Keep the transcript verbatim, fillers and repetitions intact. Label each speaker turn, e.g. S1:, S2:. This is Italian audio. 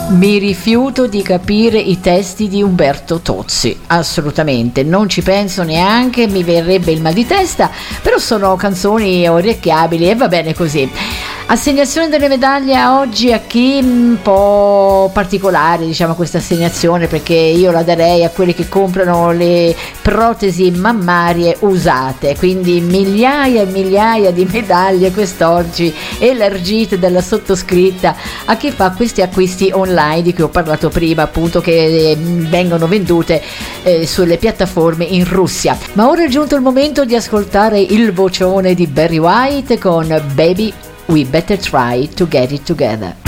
S1: Mi rifiuto di capire i testi di Umberto Tozzi, assolutamente, non ci penso neanche, mi verrebbe il mal di testa, però sono canzoni orecchiabili e va bene così. Assegnazione delle medaglie oggi a chi un po' particolare, diciamo, questa assegnazione, perché io la darei a quelli che comprano le protesi mammarie usate, quindi migliaia e migliaia di medaglie quest'oggi elargite dalla sottoscritta a chi fa questi acquisti online di cui ho parlato prima, appunto, che eh, vengono vendute eh, sulle piattaforme in Russia. Ma ora è giunto il momento di ascoltare il vocione di Barry White con Baby We Better Try to Get It Together.